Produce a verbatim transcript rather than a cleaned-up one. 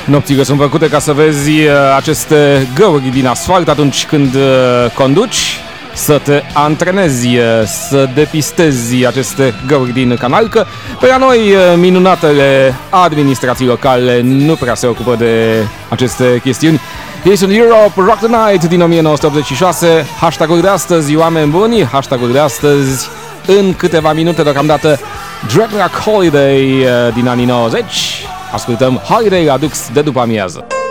Nopțile sunt făcute ca să vezi aceste găuri din asfalt atunci când conduci, să te antrenezi, să depistezi aceste găuri din canal, că pe la noi minunatele administrații locale nu prea se ocupă de aceste chestiuni. Ei sunt Europe Rock the Night din o mie nouă sute optzeci și șase, hashtag-ul de astăzi, oameni buni, hashtag-ul de astăzi, în câteva minute deocamdată Dreadlock Holiday din anii nouăzeci. Ascultăm Holiday Adux de după amiază.